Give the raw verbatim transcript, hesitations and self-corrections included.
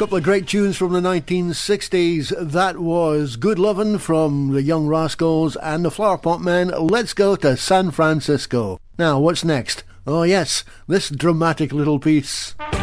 Couple of great tunes from the nineteen sixties. That was Good Lovin' from the Young Rascals and the Flower Pot Men. Let's go to San Francisco. Now, what's next? Oh yes, this dramatic little piece.